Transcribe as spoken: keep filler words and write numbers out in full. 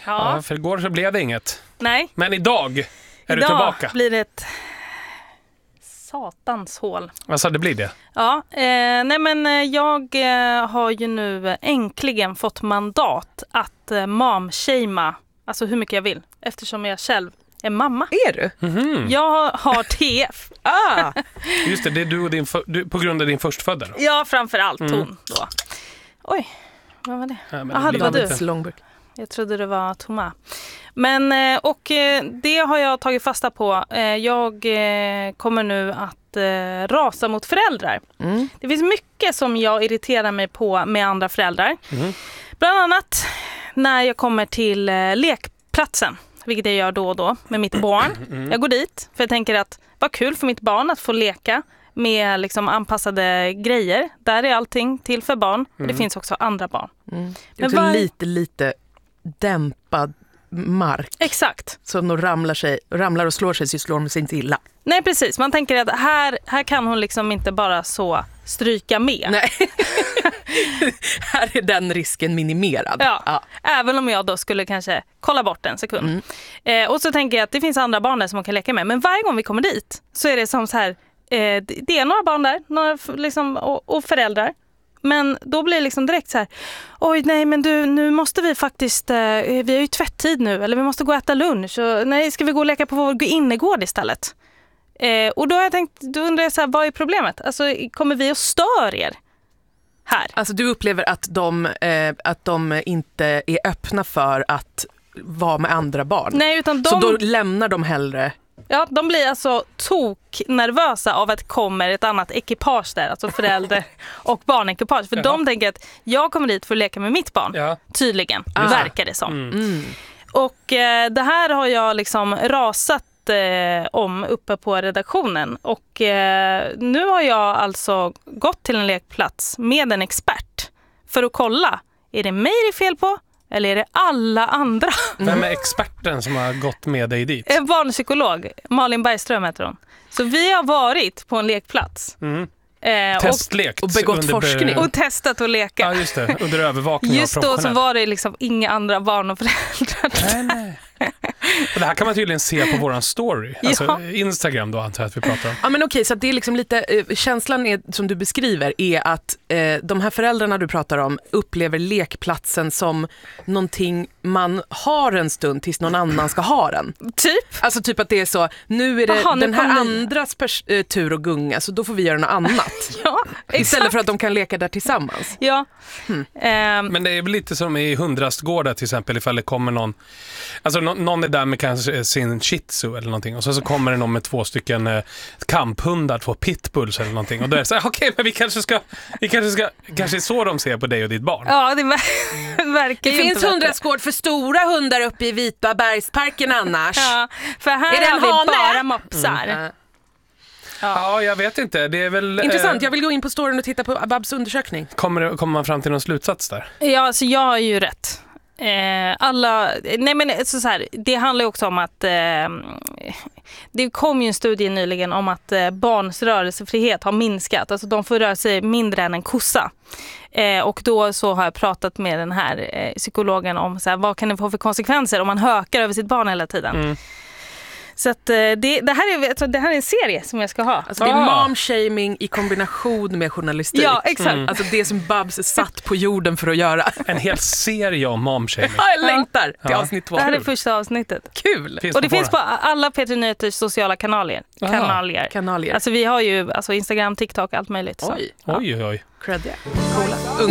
Ja. Ja, för igår så blev det inget. Nej. Men idag är idag du tillbaka. Idag blir det ett satans hål. Alltså det blir det. Ja, eh, nej men eh, jag eh, har ju nu äntligen fått mandat att eh, mom-shamea, alltså hur mycket jag vill, eftersom jag själv är mamma. Är du? Mm-hmm. Jag har T F. Ah. Just det, det är du och din för, du, på grund av din förstfödda då. Ja, framförallt Mm. hon då. Oj, vad var det? Ja, men Aha, det det blir var lite- du. Långburk. Jag trodde det var Thomas. Men, eh, och eh, det har jag tagit fasta på. Eh, Jag eh, kommer nu att eh, rasa mot föräldrar. Mm. Det finns mycket som jag irriterar mig på med andra föräldrar. Mm. Bland annat när jag kommer till eh, lekplatsen, vilket jag gör då och då med mitt barn. Mm. Jag går dit för jag tänker att vad kul för mitt barn att få leka med liksom anpassade grejer. Där är allting till för barn. Och det Mm. finns också andra barn. Mm. Det är Men också var- lite, lite dämpad mark. Exakt. Så om de ramlar, sig, ramlar och slår sig så slår de sig inte illa. Nej, precis. Man tänker att här, här kan hon liksom inte bara så stryka med. Nej. Här är den risken minimerad. Ja. Ja. Även om jag då skulle kanske kolla bort en sekund. Mm. Eh, och så tänker jag att det finns andra barn där som man kan leka med. Men varje gång vi kommer dit så är det som så här, eh, det är några barn där några, f- liksom, och, och föräldrar. Men då blir det liksom direkt så här, oj nej men du, nu måste vi faktiskt, eh, vi har ju tvätttid nu, eller vi måste gå och äta lunch. Och, nej, ska vi gå och leka på vår innergård istället? Eh, och då har jag tänkt, då undrar jag så här, vad är problemet? Alltså kommer vi att stör er här? Alltså du upplever att de, eh, att de inte är öppna för att vara med andra barn. Nej, utan de... Så då lämnar de hellre. Ja, de blir alltså tok nervösa av att det kommer ett annat ekipage där, alltså förälder och barnekipage. För Jaha. de tänker att jag kommer dit för att leka med mitt barn, Ja. tydligen, Ah. verkar det som. Mm. Mm. Och eh, det här har jag liksom rasat eh, om uppe på redaktionen. Och eh, nu har jag alltså gått till en lekplats med en expert för att kolla, är det mig det är fel på? Eller är det alla andra? Vem är experten som har gått med dig dit? En barnpsykolog, Malin Bergström heter hon. Så vi har varit på en lekplats. Mm. Eh, och, Testlekt. och begått under- forskning. och testat att leka. Ja, just det. Under övervakning Just av då så professionell. var det liksom inga andra barn och föräldrar. Nej, nej. Och det här kan man tydligen se på våran story. Alltså Ja. Instagram då antar jag att vi pratar om. Ja men okej, så att det är liksom lite, eh, känslan är, som du beskriver är att eh, de här föräldrarna du pratar om upplever lekplatsen som någonting man har en stund tills någon annan ska ha den. Typ. Alltså typ att det är så, nu är det Aha, nu den här kommer ni. andras pers- eh, tur att gunga, så då får vi göra något annat. Ja, Istället exakt. för att de kan leka där tillsammans. Ja. Hmm. Ehm, Men det är väl lite som i hundrastgårdar till exempel, ifall det kommer någon, alltså nå- någon är där med kanske sin shih tzu eller någonting, och så, så kommer det någon med två stycken eh, kamphundar, två pitbulls eller någonting, och då är det så här, okej, men vi kanske ska, vi kanske ska, kanske är så de ser på dig och ditt barn. ja, det ver- verkar Det ju finns inte bättre. hundrastgård för stora hundar uppe i Vita bergsparken annars. Ja, för här Är det en har vi hane? bara mopsar. Ja. Ja, jag vet inte, det är väl... Intressant, eh, jag vill gå in på storyn och titta på Babs undersökning. kommer, det- kommer man fram till någon slutsats där? Ja, så jag har ju rätt. Eh, alla, nej men så, så här, det handlar ju också om att eh, det kom ju en studie nyligen om att eh, barns rörelsefrihet har minskat. Alltså de får röra sig mindre än en kossa. Eh, och då så har jag pratat med den här eh, psykologen om så här, vad kan det få för konsekvenser om man hökar över sitt barn hela tiden. Mm. Så att, eh, det, det, här är, alltså, det här är en serie som jag ska ha. Alltså det är Ah. mom-shaming i kombination med journalistik. Ja, exakt. Mm. Alltså det som Babs är satt på jorden för att göra. En hel serie om momshaming. Ja, jag längtar till Ja. avsnitt två. Det här är kul. första avsnittet. Kul! Finns Och det på finns våra. på alla P tre Nyheters sociala kanaler. Aha. Kanalier. Kanalier. Alltså vi har ju alltså Instagram, TikTok, allt möjligt. Så. Oj, Oj, oj, oj. cred. Coola.